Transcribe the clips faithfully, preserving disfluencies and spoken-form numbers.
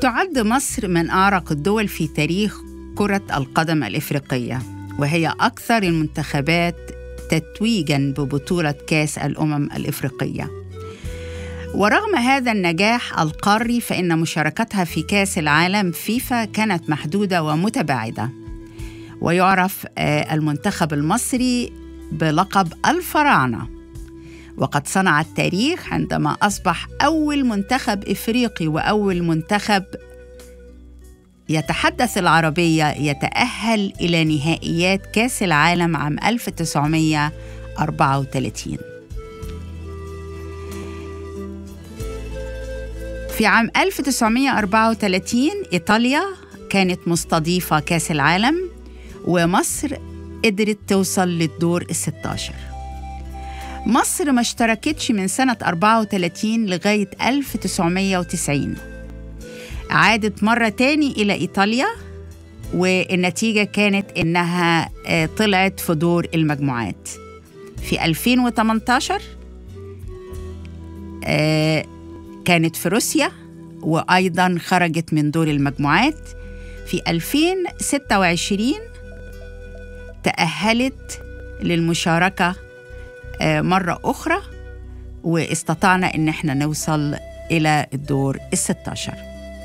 تعد مصر من أعرق الدول في تاريخ كرة القدم الإفريقية، وهي أكثر المنتخبات تتويجاً ببطولة كأس الأمم الإفريقية. ورغم هذا النجاح القاري فإن مشاركتها في كأس العالم فيفا كانت محدودة ومتباعدة، ويعرف المنتخب المصري بلقب الفراعنة، وقد صنع التاريخ عندما أصبح أول منتخب إفريقي وأول منتخب يتحدث العربية يتأهل إلى نهائيات كأس العالم عام ألف وتسعمائة وأربعة وثلاثين. في عام ألف وتسعمائة وأربعة وثلاثين إيطاليا كانت مستضيفة كأس العالم، ومصر قدرت توصل للدور الستة عشر. مصر ما اشتركتش من سنة أربعة وثلاثين لغاية ألف وتسعمائة وتسعين. عادت مرة تاني إلى إيطاليا، والنتيجة كانت إنها طلعت في دور المجموعات. في ألفين وثمانية عشر كانت في روسيا وأيضاً خرجت من دور المجموعات. في ألفين وستة وعشرين تأهلت للمشاركة مرة أخرى، واستطعنا إن احنا نوصل إلى الدور الستة عشر.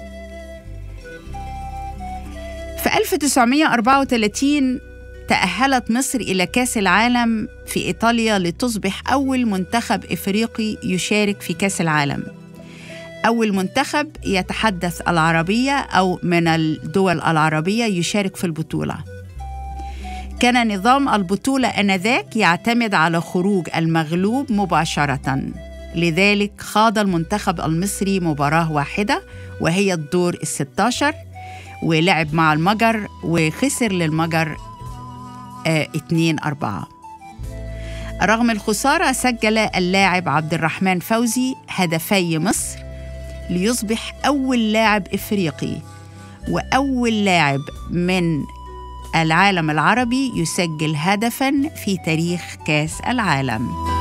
في ألف وتسعمائة وأربعة وثلاثين تأهلت مصر إلى كأس العالم في إيطاليا لتصبح أول منتخب إفريقي يشارك في كأس العالم، أول منتخب يتحدث العربية أو من الدول العربية يشارك في البطولة. كان نظام البطولة آنذاك يعتمد على خروج المغلوب مباشرة، لذلك خاض المنتخب المصري مباراة واحدة وهي الدور الستة عشر، ولعب مع المجر وخسر للمجر اثنين أربعة. رغم الخسارة سجل اللاعب عبد الرحمن فوزي هدفي مصر ليصبح أول لاعب إفريقي وأول لاعب من العالم العربي يسجل هدفاً في تاريخ كأس العالم.